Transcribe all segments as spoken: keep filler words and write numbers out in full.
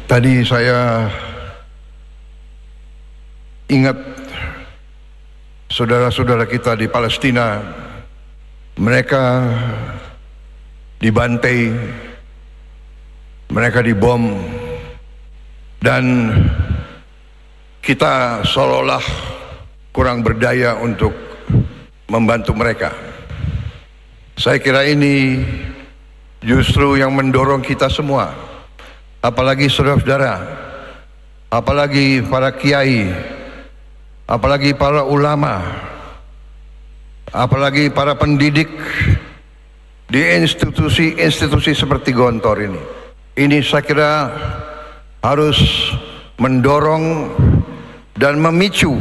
Tadi saya ingat saudara-saudara kita di Palestina, mereka dibantai, mereka dibom, dan kita seolah-olah kurang berdaya untuk membantu mereka. Saya kira ini justru yang mendorong kita semua, apalagi saudara-saudara, apalagi para kiai, apalagi para ulama, apalagi para pendidik di institusi-institusi seperti Gontor ini. Ini saya kira harus mendorong dan memicu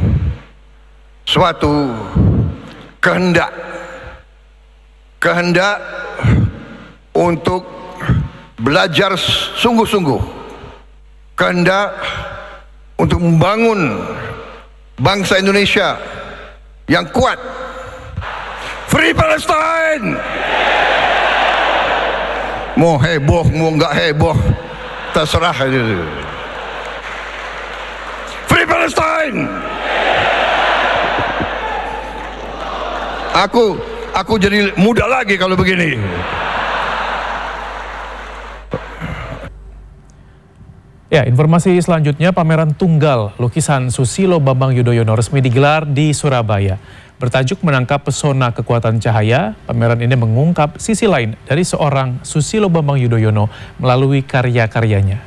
suatu kehendak kehendak untuk belajar sungguh-sungguh, kehendak untuk membangun bangsa Indonesia yang kuat. Free Palestine! Mau heboh, mau nggak heboh, terserah. Free Palestine! Aku, aku jadi muda lagi kalau begini. Ya, informasi selanjutnya, pameran tunggal lukisan Susilo Bambang Yudhoyono resmi digelar di Surabaya. Bertajuk Menangkap Pesona Kekuatan Cahaya, pameran ini mengungkap sisi lain dari seorang Susilo Bambang Yudhoyono melalui karya-karyanya.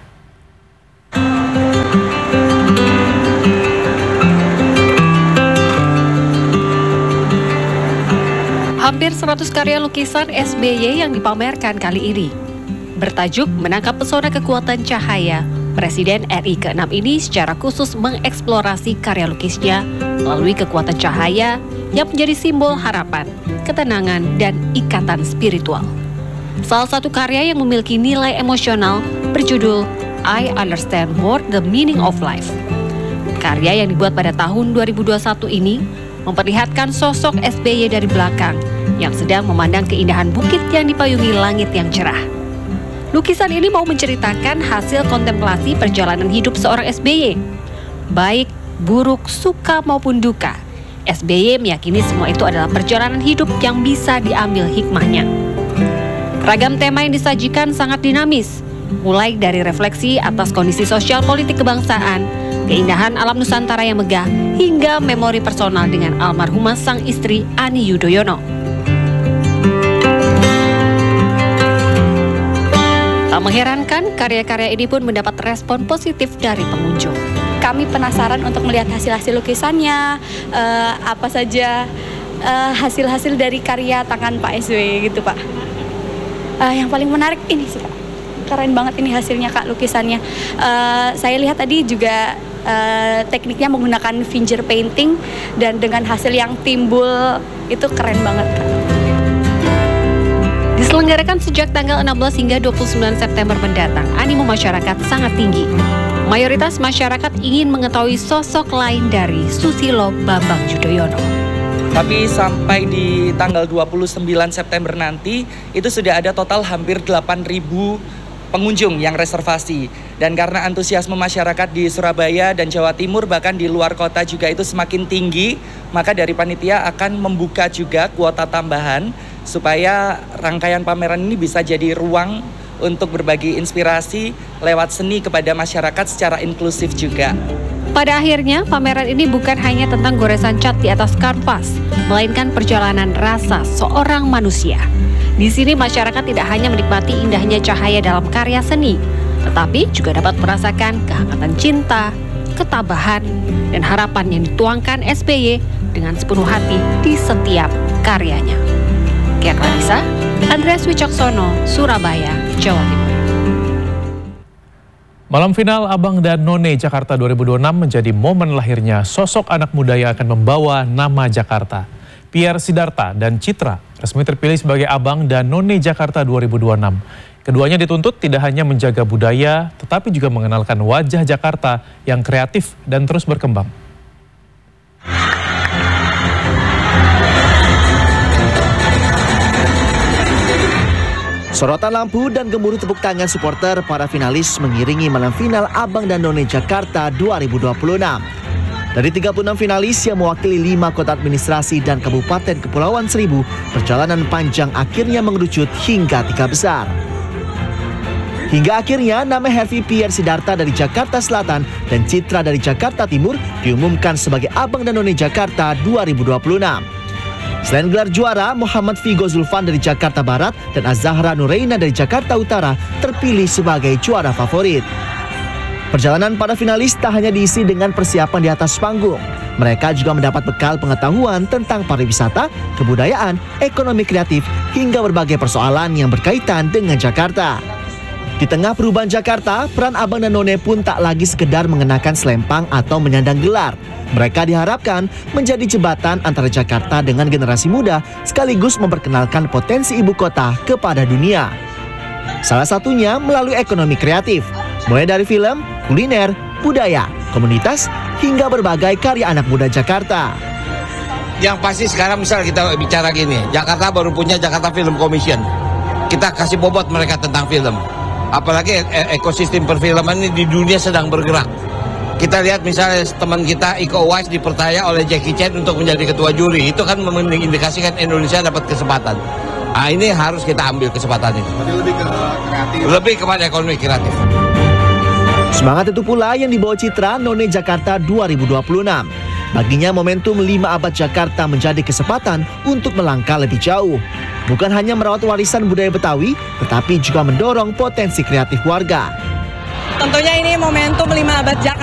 Hampir seratus karya lukisan S B Y yang dipamerkan kali ini. Bertajuk Menangkap Pesona Kekuatan Cahaya, Presiden R I keenam ini secara khusus mengeksplorasi karya lukisnya melalui kekuatan cahaya yang menjadi simbol harapan, ketenangan, dan ikatan spiritual. Salah satu karya yang memiliki nilai emosional berjudul I Understand More the Meaning of Life. Karya yang dibuat pada tahun dua ribu dua puluh satu ini memperlihatkan sosok S B Y dari belakang yang sedang memandang keindahan bukit yang dipayungi langit yang cerah. Lukisan ini mau menceritakan hasil kontemplasi perjalanan hidup seorang S B Y. Baik, buruk, suka maupun duka, S B Y meyakini semua itu adalah perjalanan hidup yang bisa diambil hikmahnya. Ragam tema yang disajikan sangat dinamis, mulai dari refleksi atas kondisi sosial politik kebangsaan, keindahan alam Nusantara yang megah, hingga memori personal dengan almarhumah sang istri Ani Yudhoyono. Tak mengherankan, karya-karya ini pun mendapat respon positif dari pengunjung. Kami penasaran untuk melihat hasil-hasil lukisannya, uh, apa saja uh, hasil-hasil dari karya tangan Pak S B Y gitu Pak. Uh, yang paling menarik ini sih Pak, keren banget ini hasilnya Kak, lukisannya. Uh, saya lihat tadi juga uh, tekniknya menggunakan finger painting, dan dengan hasil yang timbul itu keren banget Kak. Diselenggarakan sejak tanggal enam belas hingga dua puluh sembilan September mendatang, animo masyarakat sangat tinggi. Mayoritas masyarakat ingin mengetahui sosok lain dari Susilo Bambang Yudhoyono. Tapi sampai di tanggal dua puluh sembilan September nanti, itu sudah ada total hampir delapan ribu pengunjung yang reservasi. Dan karena antusiasme masyarakat di Surabaya dan Jawa Timur, bahkan di luar kota juga itu semakin tinggi, maka dari panitia akan membuka juga kuota tambahan supaya rangkaian pameran ini bisa jadi ruang untuk berbagi inspirasi lewat seni kepada masyarakat secara inklusif juga. Pada akhirnya, pameran ini bukan hanya tentang goresan cat di atas kanvas, melainkan perjalanan rasa seorang manusia. Di sini masyarakat tidak hanya menikmati indahnya cahaya dalam karya seni, tetapi juga dapat merasakan kehangatan cinta, ketabahan, dan harapan yang dituangkan S B Y dengan sepenuh hati di setiap karyanya. Kia Clarissa, Andreas Wicaksono, Surabaya, Jawa Timur. Malam final Abang dan None Jakarta dua ribu dua puluh enam menjadi momen lahirnya sosok anak muda yang akan membawa nama Jakarta. Pierre Sidarta dan Citra resmi terpilih sebagai Abang dan None Jakarta dua ribu dua puluh enam. Keduanya dituntut tidak hanya menjaga budaya, tetapi juga mengenalkan wajah Jakarta yang kreatif dan terus berkembang. Sorotan lampu dan gemuruh tepuk tangan supporter para finalis mengiringi malam final Abang dan None Jakarta dua ribu dua puluh enam. Dari tiga puluh enam finalis yang mewakili lima kota administrasi dan Kabupaten Kepulauan Seribu, perjalanan panjang akhirnya mengerucut hingga tiga besar. Hingga akhirnya nama Hervi Pierre Sidarta dari Jakarta Selatan dan Citra dari Jakarta Timur diumumkan sebagai Abang dan None Jakarta dua ribu dua puluh enam. Selain gelar juara, Muhammad Vigo Zulfan dari Jakarta Barat dan Azahra Nureina dari Jakarta Utara terpilih sebagai juara favorit. Perjalanan para finalis tak hanya diisi dengan persiapan di atas panggung. Mereka juga mendapat bekal pengetahuan tentang pariwisata, kebudayaan, ekonomi kreatif, hingga berbagai persoalan yang berkaitan dengan Jakarta. Di tengah perubahan Jakarta, peran Abang dan None pun tak lagi sekedar mengenakan selempang atau menyandang gelar. Mereka diharapkan menjadi jembatan antara Jakarta dengan generasi muda, sekaligus memperkenalkan potensi ibu kota kepada dunia. Salah satunya melalui ekonomi kreatif, mulai dari film, kuliner, budaya, komunitas, hingga berbagai karya anak muda Jakarta. Yang pasti sekarang misal kita bicara gini, Jakarta baru punya Jakarta Film Commission. Kita kasih bobot mereka tentang film. Apalagi ekosistem perfilman ini di dunia sedang bergerak. Kita lihat misalnya teman kita Iko Uwais dipercaya oleh Jackie Chan untuk menjadi ketua juri. Itu kan mengindikasikan Indonesia dapat kesempatan. Nah, ini harus kita ambil kesempatan ini. Lebih ke kreatif. Lebih kepada ekonomi kreatif. Semangat itu pula yang dibawa Citra None Jakarta dua ribu dua puluh enam. Baginya momentum lima abad Jakarta menjadi kesempatan untuk melangkah lebih jauh. Bukan hanya merawat warisan budaya Betawi, tetapi juga mendorong potensi kreatif warga. Tentunya ini momentum lima abad Jakarta.